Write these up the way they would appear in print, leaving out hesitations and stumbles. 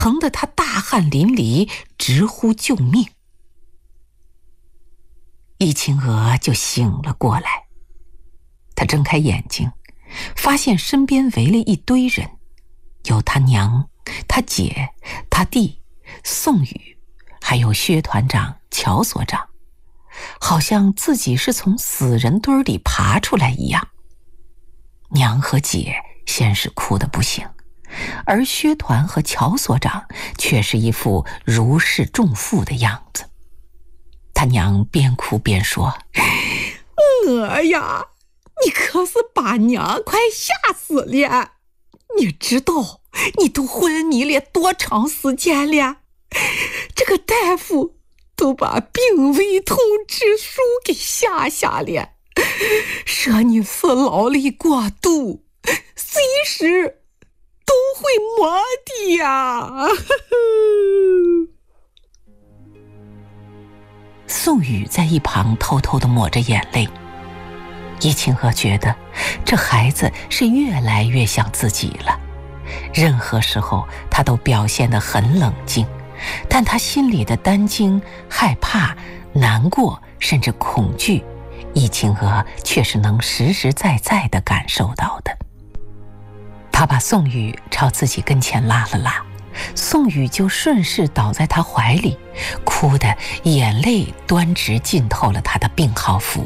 疼得他大汗淋漓，直呼救命。易青娥就醒了过来，她睁开眼睛，发现身边围了一堆人，有他娘、他姐、他弟、宋宇，还有薛团长、乔所长，好像自己是从死人堆里爬出来一样。娘和姐先是哭得不行，而薛团和乔所长却是一副如释重负的样子。他娘边哭边说：“ 娥呀，你可是把娘快吓死了！你知道你都昏迷了多长时间了？这个大夫都把病危通知书给下了，说你是劳累过度，随时都会没的呀。” 宋宇在一旁偷偷地抹着眼泪。易青娥觉得这孩子是越来越像自己了，任何时候他都表现得很冷静，但他心里的担惊、害怕、难过，甚至恐惧，易青娥却是能实实在在地感受到的。他把宋宇朝自己跟前拉了拉，宋宇就顺势倒在他怀里，哭得眼泪端直浸透了他的病号服。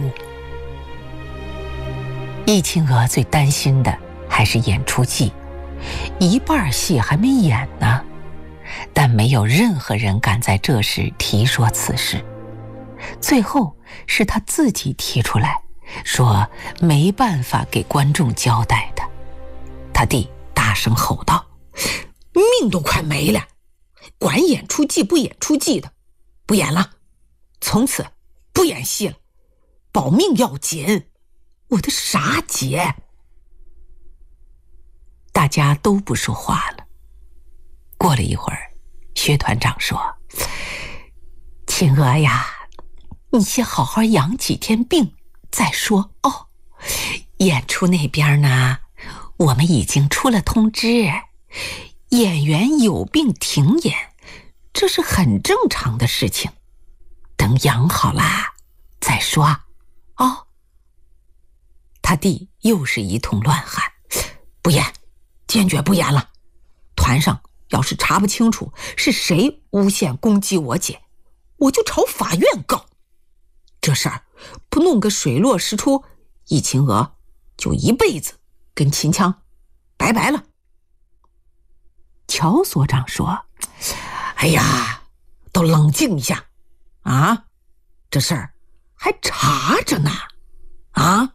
易青娥最担心的还是演出技，一半戏还没演呢，但没有任何人敢在这时提说此事。最后是他自己提出来，说没办法给观众交代的。他弟大声吼道：“ 命都快没了，管演出技不演出技的，不演了，从此不演戏了，保命要紧，我的傻姐。” 大家都不说话了。过了一会儿，薛团长说：“青娥呀，你先好好养几天病再说哦。演出那边呢，我们已经出了通知，演员有病停演，这是很正常的事情。等养好啦再说哦。”他弟又是一通乱喊：“ 不演，坚决不演了！团上要是查不清楚是谁诬陷攻击我姐，我就朝法院告。这事儿不弄个水落石出，易青娥就一辈子跟秦腔拜拜了。” 乔所长说：“ 哎呀，都冷静一下啊！这事儿还查着呢啊！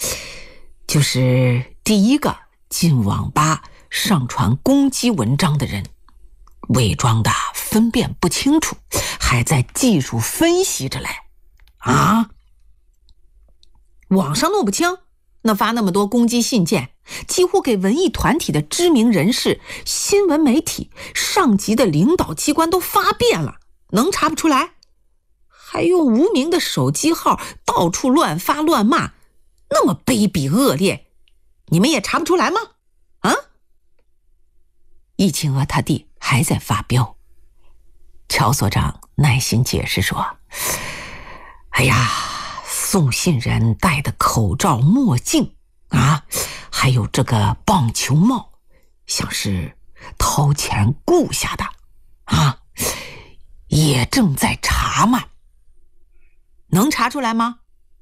就是第一个进网吧上传攻击文章的人，伪装的分辨不清楚，还在技术分析着嘞啊！网上弄不清，那发那么多攻击信件，几乎给文艺团体的知名人士、新闻媒体、上级的领导机关都发遍了，能查不出来？还用无名的手机号到处乱发乱骂，那么卑鄙恶劣，你们也查不出来吗？啊？ 易青娥他弟还在发飙。乔所长耐心解释说：“ 哎呀，送信人戴的口罩、墨镜啊，还有这个棒球帽，像是掏钱雇下的啊，也正在查嘛。能查出来吗？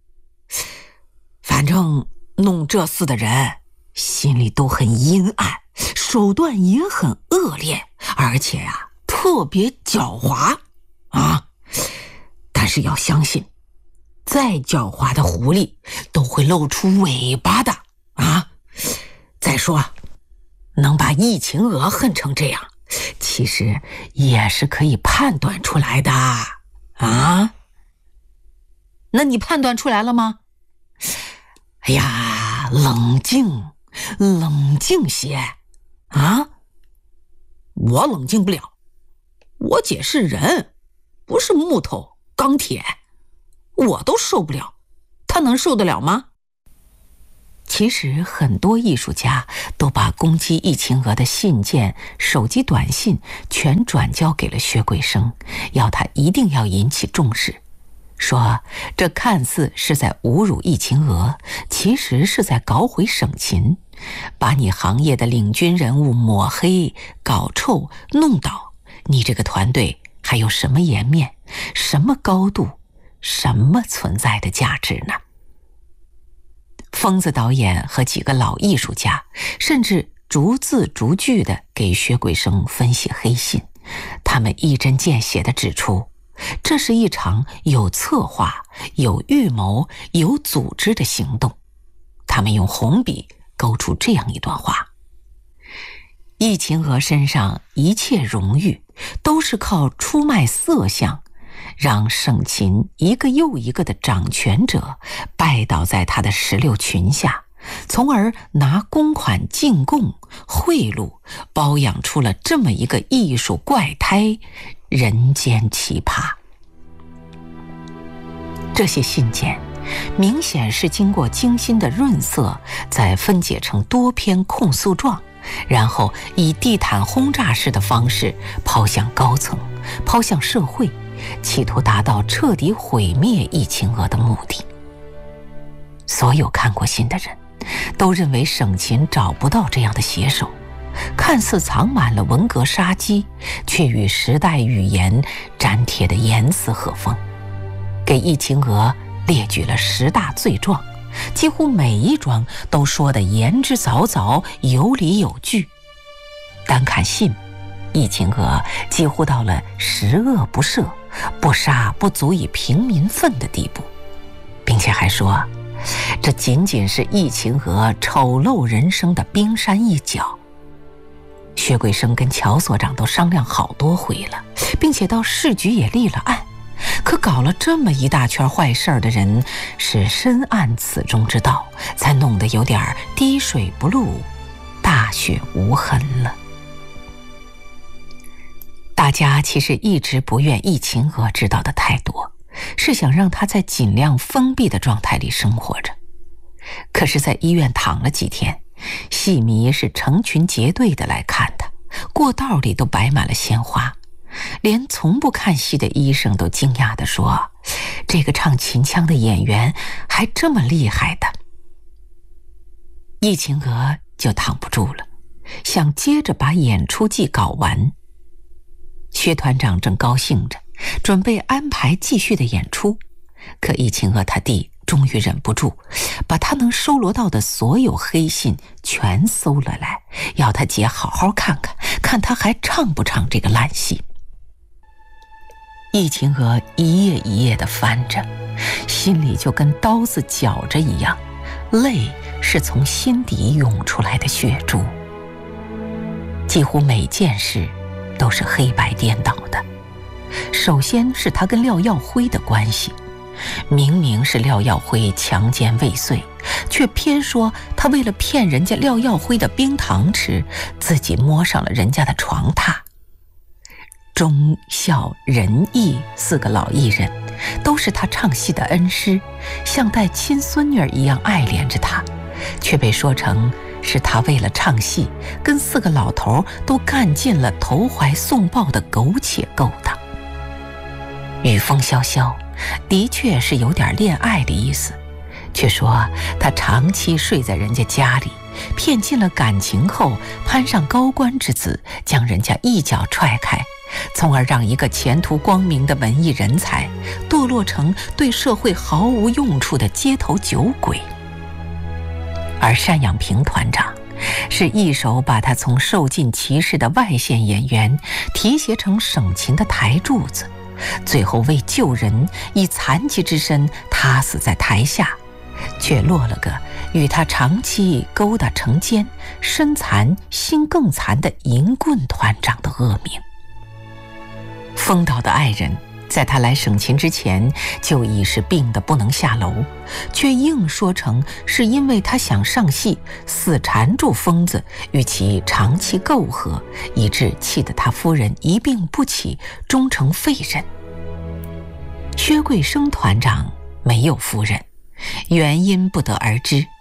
反正弄这事的人心里都很阴暗，手段也很恶劣，而且呀，特别狡猾啊。但是要相信，再狡猾的狐狸都会露出尾巴的啊！再说，能把易青娥恨成这样，其实也是可以判断出来的啊！那你判断出来了吗？哎呀，冷静，冷静些啊！我冷静不了，我姐是人，不是木头、钢铁，我都受不了，她能受得了吗？ 其实很多艺术家都把攻击易秦娥的信件、手机短信全转交给了薛桂生，要他一定要引起重视，说这看似是在侮辱易秦娥，其实是在搞毁省琴，把你行业的领军人物抹黑、搞臭、弄倒，你这个团队还有什么颜面、什么高度、什么存在的价值呢？疯子导演和几个老艺术家甚至逐字逐句地给薛桂生分析黑信，他们一针见血地指出，这是一场有策划、有预谋、有组织的行动。他们用红笔勾出这样一段话：易秦娥身上一切荣誉都是靠出卖色相，让省琴一个又一个的掌权者拜倒在他的石榴裙下，从而拿公款进贡、贿赂，包养出了这么一个艺术怪胎，人间奇葩。这些信件明显是经过精心的润色，再分解成多篇控诉状，然后以地毯轰炸式的方式抛向高层，抛向社会，企图达到彻底毁灭易秦娥的目的。所有看过信的人都认为省琴找不到这样的写手，看似藏满了文革杀机，却与时代语言粘贴得严丝合缝，给易秦娥列举了10大罪状，几乎每一桩都说得言之凿凿，有理有据。单看信，易秦娥几乎到了十恶不赦、不杀不足以平民愤的地步，并且还说这仅仅是易秦娥丑陋人生的冰山一角。薛桂生跟乔所长都商量好多回了，并且到市局也立了案，可搞了这么一大圈坏事的人是深谙此中之道，才弄得有点滴水不漏、大雪无痕了。大家其实一直不愿易秦娥知道的太多，是想让她在尽量封闭的状态里生活着。可是在医院躺了几天，戏迷是成群结队的来看她，过道里都摆满了鲜花，连从不看戏的医生都惊讶地说，这个唱秦腔的演员还这么厉害的。易秦娥就躺不住了，想接着把演出季搞完。薛团长正高兴着，准备安排继续的演出，可易秦娥他弟终于忍不住，把他能收罗到的所有黑信全搜了来，要他姐好好看看，看他还唱不唱这个烂戏。易秦娥一页一页地翻着，心里就跟刀子绞着一样，泪是从心底涌出来的血珠。几乎每件事都是黑白颠倒的。首先是他跟廖耀辉的关系，明明是廖耀辉强奸未遂，却偏说他为了骗人家廖耀辉的冰糖吃，自己摸上了人家的床榻。忠孝仁义4个老艺人都是他唱戏的恩师，像带亲孙女一样爱怜着他，却被说成是他为了唱戏跟4个老头都干尽了投怀送抱的苟且勾当。雨风潇潇的确是有点恋爱的意思，却说他长期睡在人家家里，骗尽了感情后攀上高官之子，将人家一脚踹开，从而让一个前途光明的文艺人才堕落成对社会毫无用处的街头酒鬼。而单养平团长是一手把他从受尽歧视的外线演员提携成省琴的台柱子，最后为救人以残疾之身塌死在台下，却落了个与他长期勾搭成奸、身残心更残的银棍团长的恶名。疯倒的爱人在他来省琴之前就已是病得不能下楼，却硬说成是因为他想上戏，死缠住疯子与其长期媾和，以致气得他夫人一病不起，终成废人。薛桂生团长没有夫人，原因不得而知，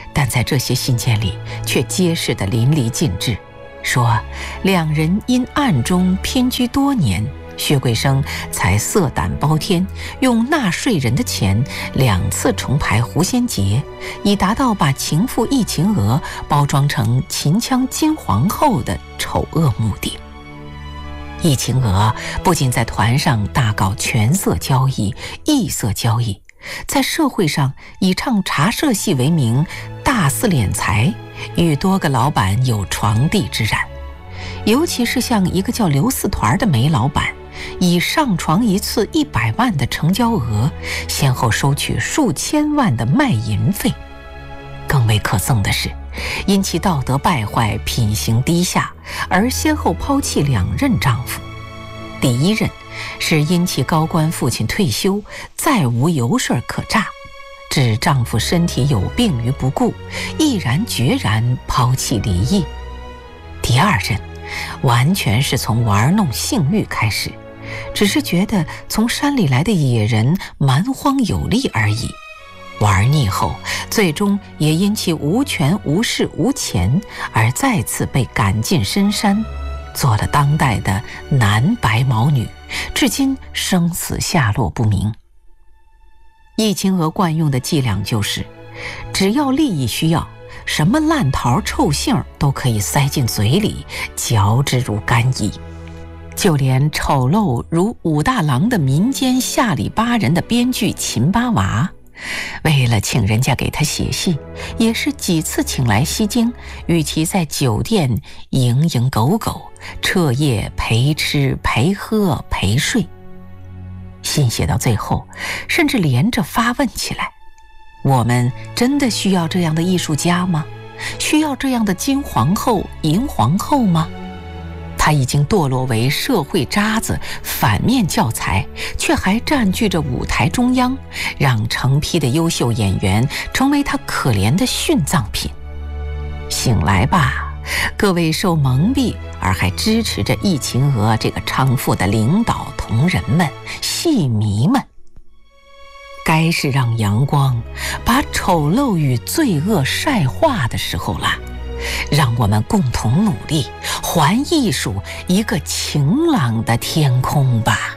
但在这些信件里却揭示得淋漓尽致，说两人因暗中姘居多年，薛桂生才色胆包天，用纳税人的钱2次重排狐仙节，以达到把情妇易秦娥包装成秦腔金皇后的丑恶目的。易秦娥不仅在团上大搞权色交易、异色交易，在社会上以唱茶社戏为名大肆敛财，与多个老板有床笫之染。尤其是像一个叫刘四团的煤老板，以上床一次100万的成交额，先后收取数千万的卖淫费。更为可憎的是，因其道德败坏、品行低下，而先后抛弃2任丈夫。第1任是因其高官父亲退休，再无油水可榨，置丈夫身体有病于不顾，毅然决然抛弃离异。第2任完全是从玩弄性欲开始，只是觉得从山里来的野人蛮荒有力而已。玩腻后，最终也因其无权无势无钱，而再次被赶进深山，做了当代的男白毛女，至今生死下落不明。易秦娥惯用的伎俩就是，只要利益需要，什么烂桃臭杏都可以塞进嘴里，嚼之如干邑。就连丑陋如武大郎的民间下里巴人的编剧秦八娃，为了请人家给他写戏，也是几次请来西京，与其在酒店蝇营狗苟，彻夜陪吃陪喝陪睡。信写到最后，甚至连着发问起来：我们真的需要这样的艺术家吗？需要这样的金皇后、银皇后吗？他已经堕落为社会渣子、反面教材，却还占据着舞台中央，让成批的优秀演员成为他可怜的殉葬品。醒来吧，各位受蒙蔽而还支持着易秦娥这个娼妇的领导同仁们、戏迷们，该是让阳光把丑陋与罪恶晒化的时候了。让我们共同努力，还艺术一个晴朗的天空吧。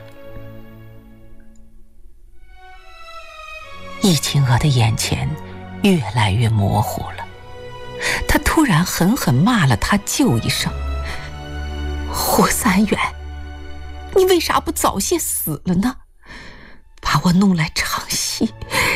易秦娥的眼前越来越模糊了，她突然狠狠骂了他舅一声：胡三元，你为啥不早些死了呢？把我弄来唱戏，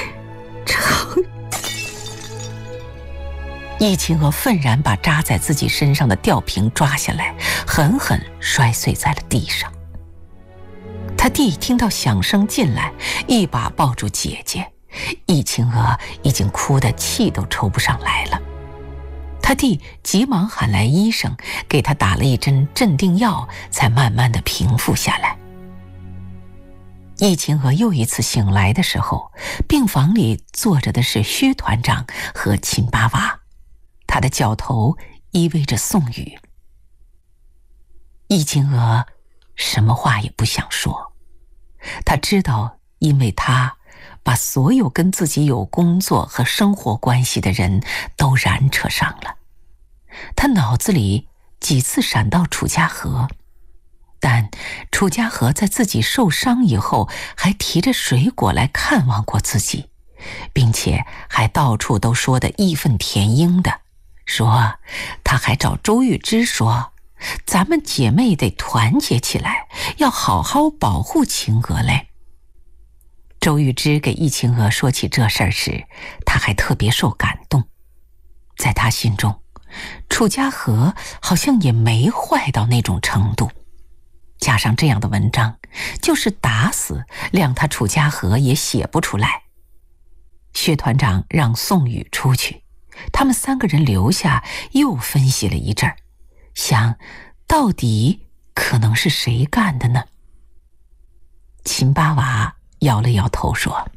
易秦娥愤然把扎在自己身上的吊瓶抓下来，狠狠摔碎在了地上。他弟听到响声进来，一把抱住姐姐，易秦娥已经哭得气都抽不上来了。他弟急忙喊来医生，给他打了一针镇定药，才慢慢的平复下来。易秦娥又一次醒来的时候，病房里坐着的是薛团长和秦八娃，他的脚头依偎着宋宇。易秦娥什么话也不想说，她知道，因为他把所有跟自己有工作和生活关系的人都染扯上了。他脑子里几次闪到楚家河，但楚家河在自己受伤以后还提着水果来看望过自己，并且还到处都说得义愤填膺的，说他还找周玉芝说，咱们姐妹得团结起来，要好好保护秦娥嘞。周玉芝给易秦娥说起这事儿时，他还特别受感动。在他心中，楚家河好像也没坏到那种程度，加上这样的文章，就是打死谅他楚家河也写不出来。薛团长让宋宇出去，他们3个人留下，又分析了一阵儿，想到底可能是谁干的呢？秦八娃摇了摇头说：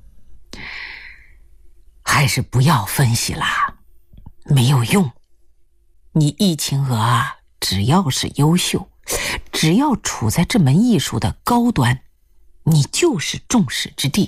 还是不要分析啦，没有用。你易秦娥啊，只要是优秀，只要处在这门艺术的高端，你就是众矢之的。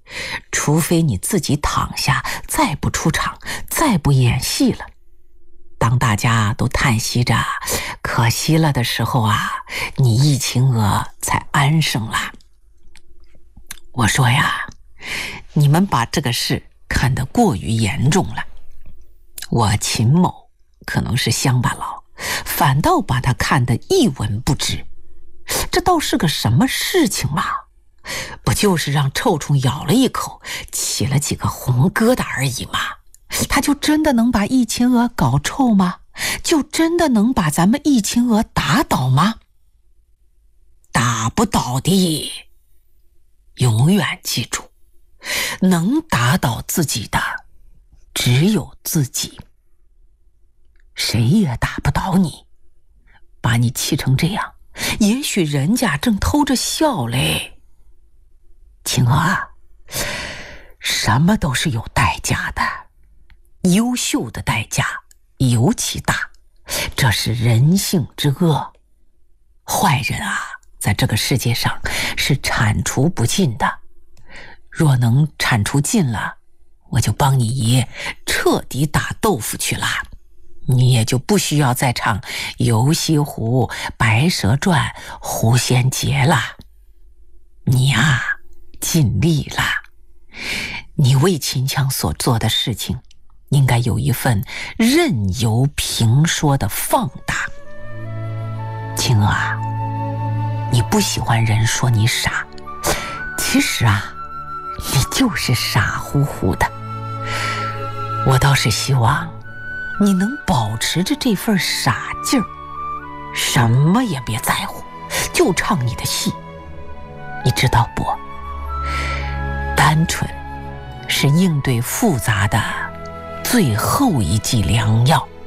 除非你自己躺下，再不出场，再不演戏了。当大家都叹息着可惜了的时候啊，你易秦娥才安生了。我说呀，你们把这个事看得过于严重了。我秦某可能是乡巴佬，反倒把他看得一文不值。这倒是个什么事情嘛？不就是让臭虫咬了一口，起了几个红疙瘩而已嘛？他就真的能把易秦娥搞臭吗？就真的能把咱们易秦娥打倒吗？打不倒的。永远记住，能打倒自己的只有自己，谁也打不倒你。把你气成这样，也许人家正偷着笑嘞。秦娥啊，什么都是有代价的，优秀的代价尤其大，这是人性之恶。坏人啊，在这个世界上是铲除不尽的，若能铲除尽了，我就帮你爷彻底打豆腐去了，你也就不需要再唱游西湖、白蛇传、狐仙节了。你啊，尽力了，你为秦腔所做的事情，应该有一份任由评说的放大。秦娥啊，你不喜欢人说你傻，其实啊，你就是傻乎乎的。我倒是希望你能保持着这份傻劲儿，什么也别在乎，就唱你的戏。你知道不？单纯是应对复杂的最后一剂良药。